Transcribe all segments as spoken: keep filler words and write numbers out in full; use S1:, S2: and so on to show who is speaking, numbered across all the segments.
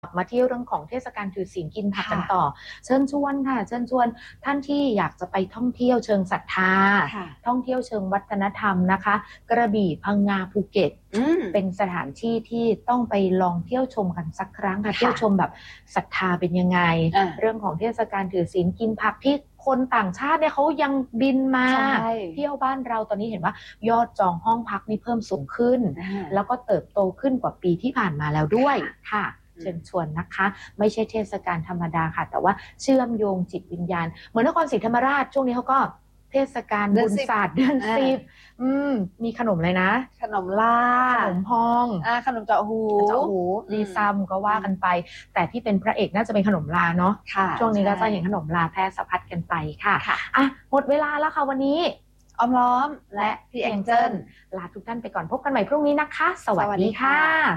S1: มาที่เรื่องของเทศกาลถือศีลกินผักกันต่อเชิญชวนค่ะเชิญชวนท่านที่อยากจะไปท่องเที่ยวเชิงศรัทธาท่องเที่ยวเชิงวัฒนธรรมนะคะกระบี่พังงาภูเก็ตเป็นสถานที่ที่ต้องไปลองเที่ยวชมกันสักครั้งค่ะเที่ยวชมแบบศรัทธาเป็นยังไงเรื่องของเทศกาลถือศีลกินผักที่คนต่างชาติเนี่ยเขายังบินมาเที่ยวบ้านเราตอนนี้เห็นว่ายอดจองห้องพักนี่เพิ่มสูงขึ้นแล้วก็เติบโตขึ้นกว่าปีที่ผ่านมาแล้วด้วยค่ะเชิญชวนนะคะไม่ใช่เทศกาลธรรมดาค่ะแต่ว่าเชื่อมโยงจิตวิญญาณเหมือนนครศรีธรรมราชช่วงนี้เขาก็เทศกาลบุญศาสตร์เดือนสิบอืมมีขนมเลยนะ
S2: ขนมลา
S1: ขนมพอง
S2: อ่าขนมเจาะหู
S1: เจาะหูดีซัมก็ว่ากันไปแต่ที่เป็นพระเอกน่าจะเป็นขนมลาเนาะช่วงนี้ก็จะเห็นขนมลาแพร่สะพัดกันไปค่ะอ่ะหมดเวลาแล้วค่ะวันนี้
S2: ออมล้อม
S1: และพี่แองเจิลลาทุกท่านไปก่อนพบกันใหม่พรุ่งนี้นะคะสวัสดีค่ะ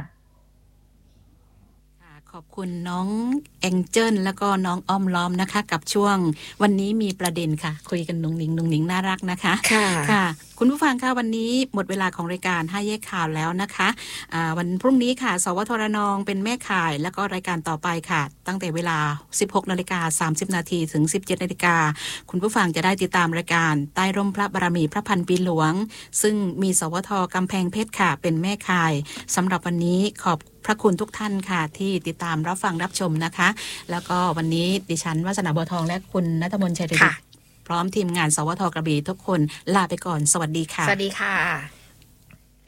S3: ขอบคุณน้องแองเจิลแล้วก็น้องอ้อมล้อมนะคะกับช่วงวันนี้มีประเด็นค่ะคุยกันนุ่งนิ่งนุ่งนิ่งน่ารักนะคะ
S1: ค่ะ
S3: ค่ะคุณผู้ฟังค่ะวันนี้หมดเวลาของรายการห้าแยกข่าวแล้วนะคะอ่าวันพรุ่งนี้ค่ะสวทรนองเป็นแม่ข่ายแล้วก็รายการต่อไปค่ะตั้งแต่เวลา สิบหกนาฬิกาสามสิบนาทีถึง สิบเจ็ดนาฬิกาคุณผู้ฟังจะได้ติดตามรายการใต้ร่มพระบารมีพระพันปีหลวงซึ่งมีสวทกำแพงเพชรค่ะเป็นแม่ข่ายสำหรับวันนี้ขอบพระคุณทุกท่านค่ะที่ติดตามรับฟังรับชมนะคะแล้วก็วันนี้ดิฉันวาสนาบัวทองและคุณณัฐมนต์ชัยฤทธิ์พร้อมทีมงานสวทกระบี่ทุกคนลาไปก่อนสวัสดีค่ะ
S1: สวัสดีค่ะ